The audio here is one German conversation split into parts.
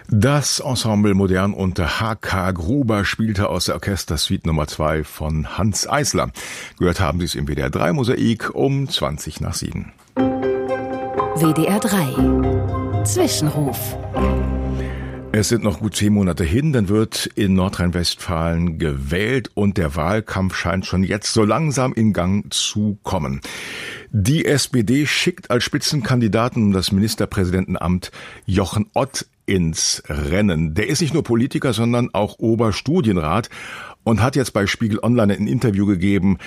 Das Ensemble Modern unter H.K. Gruber spielte aus der Orchestersuite Nummer 2 von Hanns Eisler. Gehört haben Sie es im WDR 3 Mosaik um 7:20. WDR 3 Zwischenruf. Es sind noch gut 10 Monate hin, dann wird in Nordrhein-Westfalen gewählt und der Wahlkampf scheint schon jetzt so langsam in Gang zu kommen. Die SPD schickt als Spitzenkandidaten um das Ministerpräsidentenamt Jochen Ott ins Rennen. Der ist nicht nur Politiker, sondern auch Oberstudienrat und hat jetzt bei Spiegel Online ein Interview gegeben,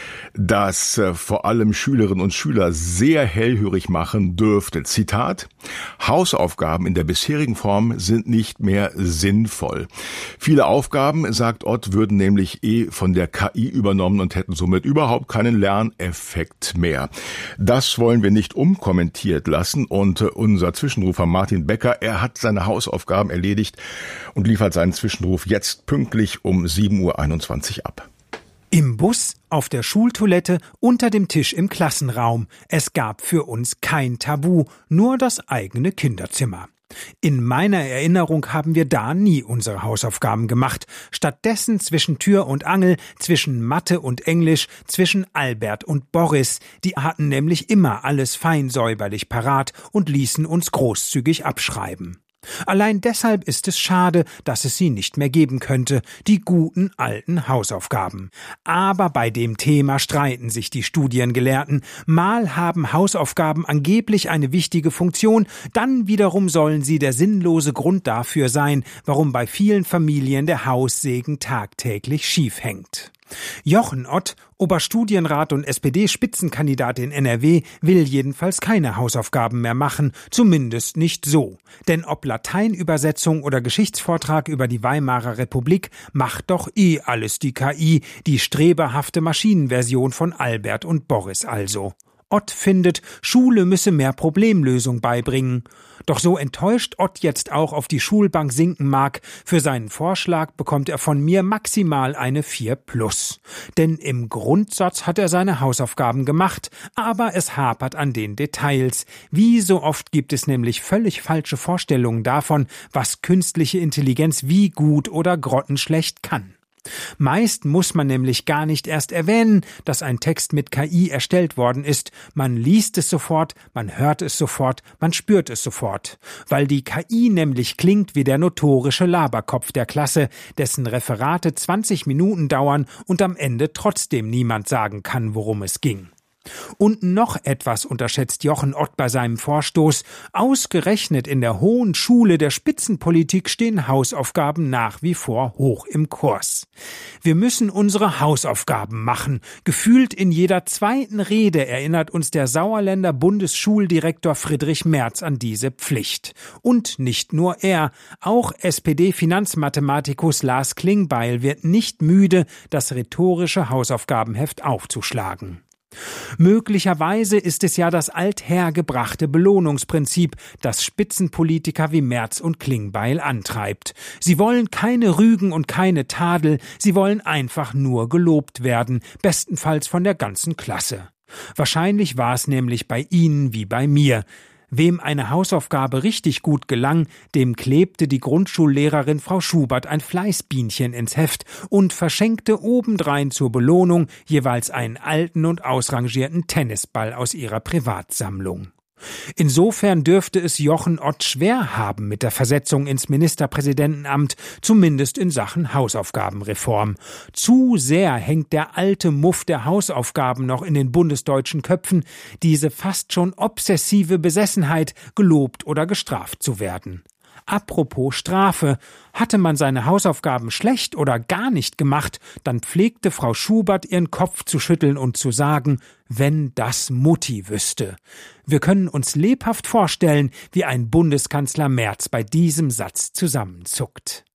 das vor allem Schülerinnen und Schüler sehr hellhörig machen dürfte. Zitat: Hausaufgaben in der bisherigen Form sind nicht mehr sinnvoll. Viele Aufgaben, sagt Ott, würden nämlich von der KI übernommen und hätten somit überhaupt keinen Lerneffekt mehr. Das wollen wir nicht unkommentiert lassen und unser Zwischenrufer Martin Becker, er hat seine Hausaufgaben erledigt und liefert seinen Zwischenruf jetzt pünktlich um 7:21 Uhr ab. Im Bus, auf der Schultoilette, unter dem Tisch im Klassenraum. Es gab für uns kein Tabu, nur das eigene Kinderzimmer. In meiner Erinnerung haben wir da nie unsere Hausaufgaben gemacht. Stattdessen zwischen Tür und Angel, zwischen Mathe und Englisch, zwischen Albert und Boris. Die hatten nämlich immer alles fein säuberlich parat und ließen uns großzügig abschreiben. Allein deshalb ist es schade, dass es sie nicht mehr geben könnte, die guten alten Hausaufgaben. Aber bei dem Thema streiten sich die Studiengelehrten. Mal haben Hausaufgaben angeblich eine wichtige Funktion, dann wiederum sollen sie der sinnlose Grund dafür sein, warum bei vielen Familien der Haussegen tagtäglich schief hängt. Jochen Ott, Oberstudienrat und SPD-Spitzenkandidat in NRW, will jedenfalls keine Hausaufgaben mehr machen, zumindest nicht so. Denn ob Lateinübersetzung oder Geschichtsvortrag über die Weimarer Republik, macht doch alles die KI, die streberhafte Maschinenversion von Albert und Boris also. Ott findet, Schule müsse mehr Problemlösung beibringen. Doch so enttäuscht Ott jetzt auch auf die Schulbank sinken mag, für seinen Vorschlag bekommt er von mir maximal eine 4+. Denn im Grundsatz hat er seine Hausaufgaben gemacht, aber es hapert an den Details. Wie so oft gibt es nämlich völlig falsche Vorstellungen davon, was künstliche Intelligenz wie gut oder grottenschlecht kann. Meist muss man nämlich gar nicht erst erwähnen, dass ein Text mit KI erstellt worden ist. Man liest es sofort, man hört es sofort, man spürt es sofort. Weil die KI nämlich klingt wie der notorische Laberkopf der Klasse, dessen Referate 20 Minuten dauern und am Ende trotzdem niemand sagen kann, worum es ging. Und noch etwas unterschätzt Jochen Ott bei seinem Vorstoß. Ausgerechnet in der hohen Schule der Spitzenpolitik stehen Hausaufgaben nach wie vor hoch im Kurs. Wir müssen unsere Hausaufgaben machen. Gefühlt in jeder zweiten Rede erinnert uns der Sauerländer Bundesschuldirektor Friedrich Merz an diese Pflicht. Und nicht nur er, auch SPD-Finanzmathematikus Lars Klingbeil wird nicht müde, das rhetorische Hausaufgabenheft aufzuschlagen. Möglicherweise ist es ja das althergebrachte Belohnungsprinzip, das Spitzenpolitiker wie Merz und Klingbeil antreibt. Sie wollen keine Rügen und keine Tadel, sie wollen einfach nur gelobt werden, bestenfalls von der ganzen Klasse. Wahrscheinlich war es nämlich bei Ihnen wie bei mir. Wem eine Hausaufgabe richtig gut gelang, dem klebte die Grundschullehrerin Frau Schubert ein Fleißbienchen ins Heft und verschenkte obendrein zur Belohnung jeweils einen alten und ausrangierten Tennisball aus ihrer Privatsammlung. Insofern dürfte es Jochen Ott schwer haben mit der Versetzung ins Ministerpräsidentenamt, zumindest in Sachen Hausaufgabenreform. Zu sehr hängt der alte Muff der Hausaufgaben noch in den bundesdeutschen Köpfen, diese fast schon obsessive Besessenheit, gelobt oder gestraft zu werden. Apropos Strafe, hatte man seine Hausaufgaben schlecht oder gar nicht gemacht, dann pflegte Frau Schubert ihren Kopf zu schütteln und zu sagen, wenn das Mutti wüsste. Wir können uns lebhaft vorstellen, wie ein Bundeskanzler Merz bei diesem Satz zusammenzuckt.